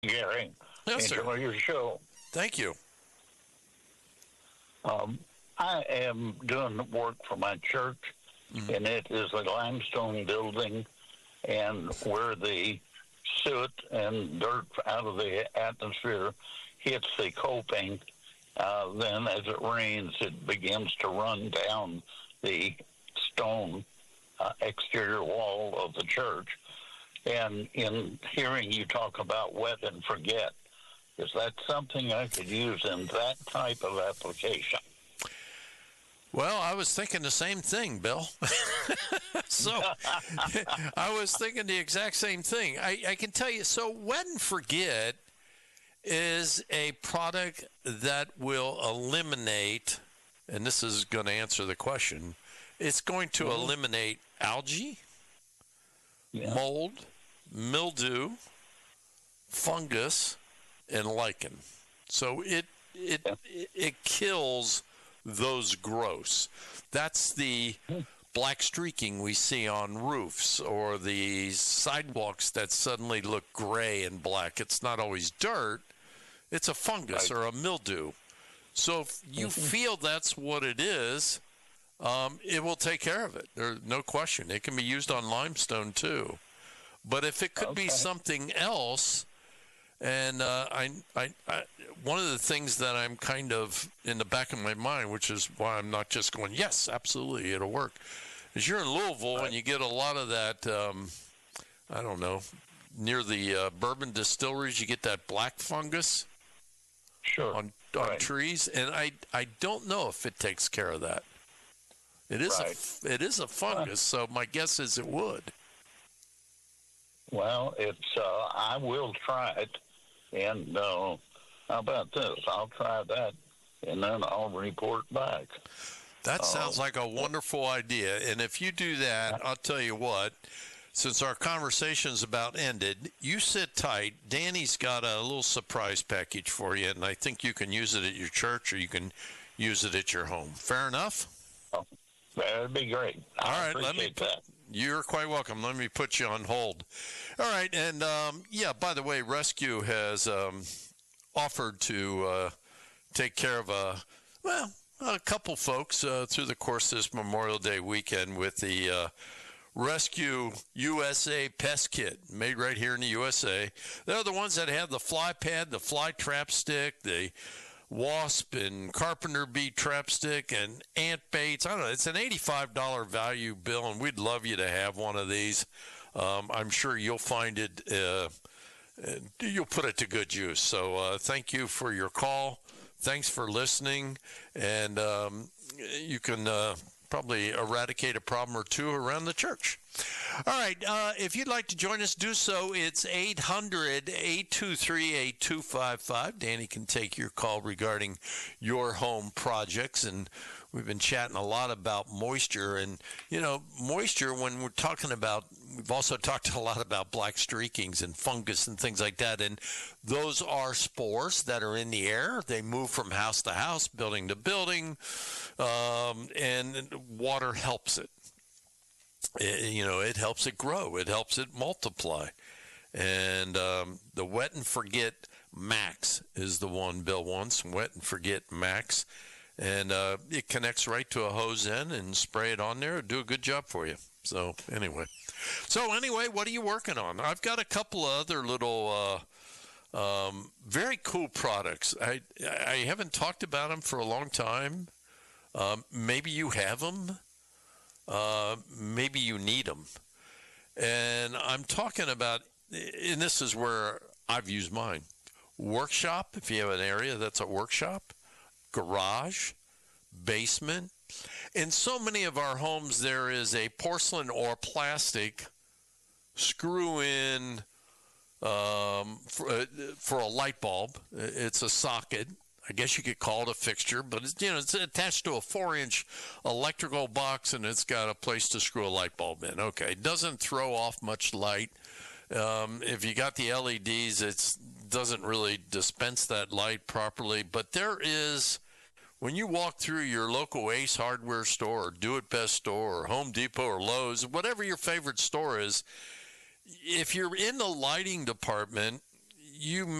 Gary. Yes, sir. Enjoy your show. Thank you. I am doing work for my church, and it is a limestone building, and where the soot and dirt out of the atmosphere hits the coping, then as it rains, it begins to run down the stone exterior wall of the church. And in hearing you talk about wet and forget, is that something I could use in that type of application? Well, I was thinking the same thing, Bill. So I was thinking the exact same thing. I can tell you, so wet and forget is a product that will eliminate, and this is going to answer the question, it's going to eliminate algae, mold, mildew, fungus, and lichen. So it kills those growths. That's the black streaking we see on roofs or the sidewalks that suddenly look gray and black. It's not always dirt. It's a fungus or a mildew. So if you feel that's what it is, it will take care of it. There's no question. It can be used on limestone too. But if it could be something else, and one of the things that I'm kind of in the back of my mind, which is why I'm not just going, yes, absolutely, it'll work, is you're in Louisville and you get a lot of that, I don't know, near the bourbon distilleries, you get that black fungus on trees, and I don't know if it takes care of that. It is a fungus, so my guess is it would. Well, I will try it, and how about this? I'll try that, and then I'll report back. That sounds like a wonderful idea, and if you do that, I'll tell you what, since our conversation's about ended, you sit tight. Danny's got a little surprise package for you, and I think you can use it at your church or you can use it at your home. Fair enough? Oh, that'd be great. I appreciate that. You're quite welcome. Let me put you on hold. All right. And, by the way, Rescue has offered to take care of a couple folks through the course of this Memorial Day weekend with the Rescue USA Pest Kit, made right here in the USA. They're the ones that have the fly pad, the fly trap stick, the wasp and carpenter bee trap stick and ant baits. I don't know. It's an $85 value, Bill, and we'd love you to have one of these. I'm sure you'll find it, you'll put it to good use. So thank you for your call. Thanks for listening. And you can probably eradicate a problem or two around the church. All right. If you'd like to join us, do so. It's 800-823-8255. Danny can take your call regarding your home projects. And we've been chatting a lot about moisture. And, moisture, when we're talking about, we've also talked a lot about black streakings and fungus and things like that. And those are spores that are in the air. They move from house to house, building to building, and water helps it. It helps it grow. It helps it multiply. And the Wet and Forget Max is the one Bill wants, Wet and Forget Max. And it connects right to a hose end and spray it on there. It'll do a good job for you. So anyway, what are you working on? I've got a couple of other little very cool products. I haven't talked about them for a long time. Maybe you have them. Maybe you need them. And I'm talking about, and this is where I've used mine, workshop, if you have an area that's a workshop, garage, basement. In so many of our homes, there is a porcelain or plastic screw-in for a light bulb. It's a socket. I guess you could call it a fixture, but it's attached to a 4-inch electrical box, and it's got a place to screw a light bulb in. Okay, it doesn't throw off much light. If you got the LEDs, it doesn't really dispense that light properly. But there is, when you walk through your local Ace Hardware store or Do It Best store or Home Depot or Lowe's, whatever your favorite store is, if you're in the lighting department, you